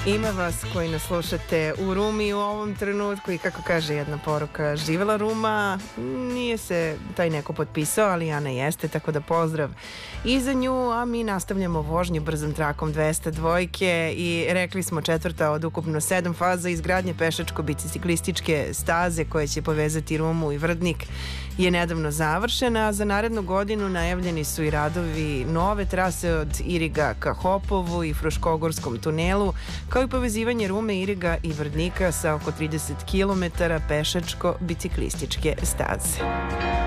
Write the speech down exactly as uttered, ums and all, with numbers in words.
Ima vas koji nas slušate u Rumi u ovom trenutku i kako kaže jedna poruka, živela Ruma, nije se taj neko potpisao, ali Ana jeste, tako da pozdrav i za nju, a mi nastavljamo vožnju brzom trakom dvesta dvojke i rekli smo četvrta od ukupno sedam faza izgradnje pešačko-biciklističke staze koje će povezati Rumu i Vrdnik je nedavno završena, a za narednu godinu najavljeni su i radovi nove trase od Iriga ka Hopovu i Fruškogorskom tunelu, kao i povezivanje Rume, Iriga i Vrdnika sa oko trideset kilometara pešačko-biciklističke staze.